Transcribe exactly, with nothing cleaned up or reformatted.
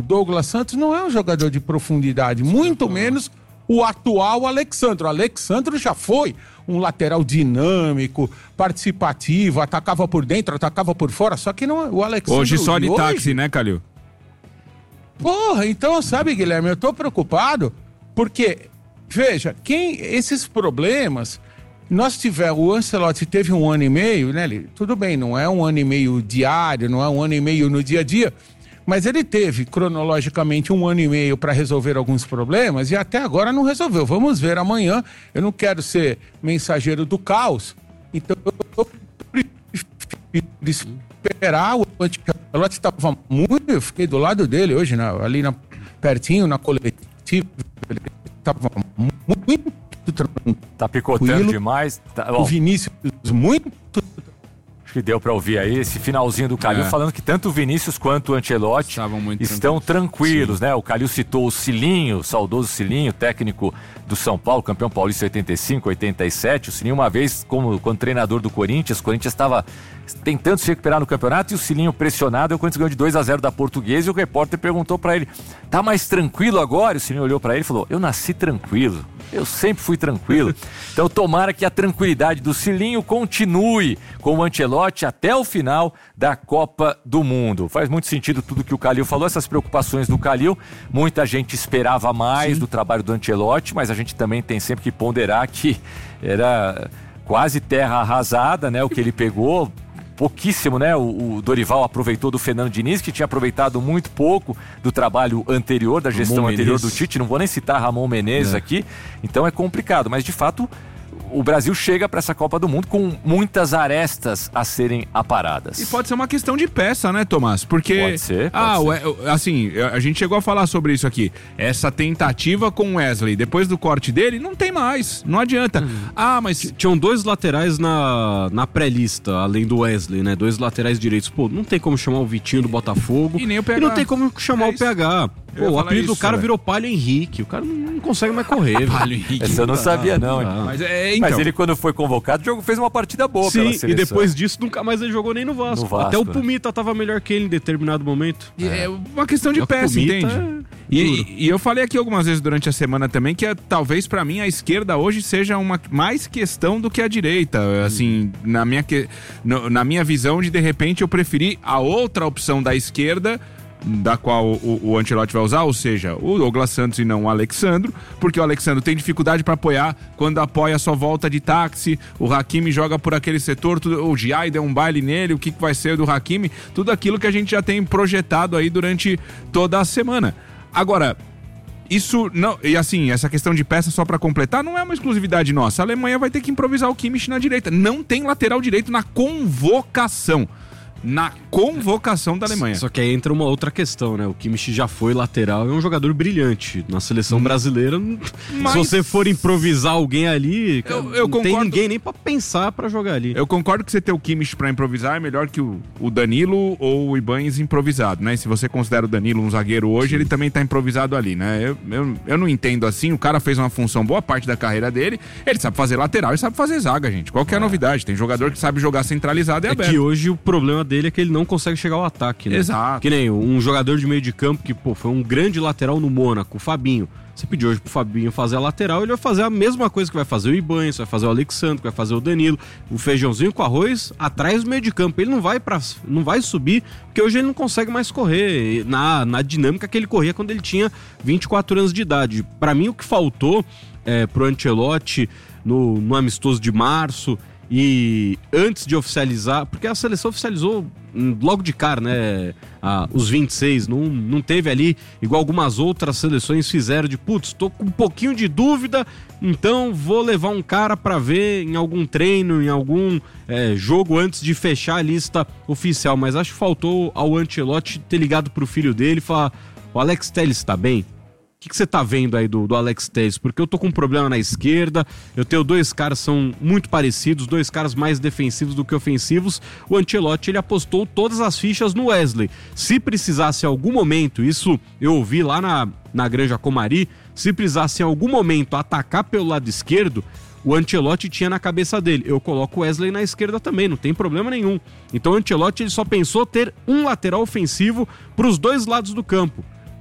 Douglas Santos não é um jogador de profundidade, muito menos o atual Alexandro. O Alexandro já foi um lateral dinâmico, participativo, atacava por dentro, atacava por fora, só que não, o Alexandro... Hoje só de, de táxi, hoje... né, Calil? Porra, então, sabe, Guilherme, eu tô preocupado porque, veja, quem esses problemas... Nós tivemos, o Ancelotti teve um ano e meio, né? Ele, tudo bem, não é um ano e meio diário, não é um ano e meio no dia a dia, mas ele teve, cronologicamente, um ano e meio para resolver alguns problemas e até agora não resolveu. Vamos ver amanhã. Eu não quero ser mensageiro do caos, então eu prefiro esperar. O Ancelotti estava muito... Eu fiquei do lado dele hoje, na, ali na, pertinho, na coletiva. Ele estava muito... Tá picotando demais. Tá, o Vinícius muito... Acho que deu pra ouvir aí esse finalzinho do Calil, é. falando que tanto o Vinícius quanto o Ancelotti estão tranquilos, Sim. né? O Calil citou o Cilinho, o saudoso Cilinho, técnico do São Paulo, campeão paulista oitenta e cinco, oitenta e sete. O Cilinho, uma vez, como, como treinador do Corinthians, o Corinthians estava tentando se recuperar no campeonato e o Cilinho pressionado, e o Corinthians ganhou de dois a zero da Portuguesa e o repórter perguntou pra ele, tá mais tranquilo agora? O Cilinho olhou pra ele e falou, eu nasci tranquilo. Eu sempre fui tranquilo. Então tomara que a tranquilidade do Cilinho continue com o Ancelotti até o final da Copa do Mundo. Faz muito sentido tudo que o Calil falou, essas preocupações do Calil. Muita gente esperava mais Sim. do trabalho do Ancelotti, mas a gente também tem sempre que ponderar que era quase terra arrasada, né? O que ele pegou... Pouquíssimo, né? O, o Dorival aproveitou do Fernando Diniz, que tinha aproveitado muito pouco do trabalho anterior, da gestão Ramon anterior Menezes. do Tite. Não vou nem citar Ramon Menezes é. aqui. Então é complicado, mas de fato o Brasil chega para essa Copa do Mundo com muitas arestas a serem aparadas. E pode ser uma questão de peça, né, Tomás? Porque... Pode ser, pode ah, ser. O, assim, a gente chegou a falar sobre isso aqui. Essa tentativa com o Wesley, depois do corte dele, não tem mais. Não adianta. Hum. Ah, mas... Tinham dois laterais na, na pré-lista, além do Wesley, né? Dois laterais direitos. Pô, não tem como chamar o Vitinho do Botafogo. E nem o P H. E não tem como chamar é o P H. Pô, o apelido isso, do cara né? virou Palho Henrique. O cara não, não consegue mais correr. Palho Henrique. Essa eu não sabia, não. Ah, mas, é, então. mas ele, quando foi convocado, o jogo fez uma partida boa. Sim, e depois disso, nunca mais ele jogou nem no Vasco. No Vasco Até o né? Pumita tava melhor que ele em determinado momento. É, é uma questão de peça, entende? É... E, e eu falei aqui algumas vezes durante a semana também que talvez pra mim a esquerda hoje seja uma mais questão do que a direita. Assim, na minha, que, no, na minha visão de de repente eu preferi a outra opção da esquerda, da qual o, o Ancelotti vai usar, ou seja, o Douglas Santos e não o Alexandro, porque o Alexandro tem dificuldade para apoiar, quando apoia só volta de táxi, o Hakimi joga por aquele setor, tudo, o Giai deu um baile nele, o que, que vai ser do Hakimi, tudo aquilo que a gente já tem projetado aí durante toda a semana. Agora, isso não, e assim, essa questão de peça só pra completar não é uma exclusividade nossa. A Alemanha vai ter que improvisar o Kimmich na direita. Não tem lateral direito na convocação. Na convocação da Alemanha. Só que aí entra uma outra questão, né? O Kimmich já foi lateral, é um jogador brilhante. Na seleção brasileira, mas... se você for improvisar alguém ali, eu, eu não concordo... tem ninguém nem pra pensar pra jogar ali. Eu concordo que você ter o Kimmich pra improvisar é melhor que o, o Danilo ou o Ibanez improvisado, né? Se você considera o Danilo um zagueiro hoje, Sim. ele também tá improvisado ali, né? Eu, eu, eu não entendo assim, o cara fez uma função boa parte da carreira dele, ele sabe fazer lateral e sabe fazer zaga, gente. Qual que é a novidade? Tem jogador que sabe jogar centralizado e é aberto. É que hoje o problema dele é que ele não consegue chegar ao ataque, né? Exato. Que nem um jogador de meio de campo que, pô, foi um grande lateral no Mônaco, o Fabinho. Você pediu hoje pro Fabinho fazer a lateral, ele vai fazer a mesma coisa que vai fazer o Ibanez, vai fazer o Alexandre, que vai fazer o Danilo, o feijãozinho com arroz atrás do meio de campo. Ele não vai para, não vai subir, porque hoje ele não consegue mais correr na, na dinâmica que ele corria quando ele tinha vinte e quatro anos de idade. Para mim, o que faltou é, pro Ancelotti no, no amistoso de março e antes de oficializar, porque a seleção oficializou logo de cara, né, ah, os vinte e seis, não, não teve ali, igual algumas outras seleções fizeram, de putz, tô com um pouquinho de dúvida, então vou levar um cara pra ver em algum treino, em algum é, jogo antes de fechar a lista oficial, mas acho que faltou ao Ancelotti ter ligado pro filho dele e falar, o Alex Telles tá bem? O que, que você tá vendo aí do, do Alex Telles? Porque eu tô com um problema na esquerda, eu tenho dois caras que são muito parecidos, dois caras mais defensivos do que ofensivos. O Ancelotti, ele apostou todas as fichas no Wesley. Se precisasse em algum momento, isso eu ouvi lá na, na Granja Comari, se precisasse em algum momento atacar pelo lado esquerdo, o Ancelotti tinha na cabeça dele, eu coloco o Wesley na esquerda também, não tem problema nenhum. Então o Ancelotti, ele só pensou ter um lateral ofensivo para os dois lados do campo.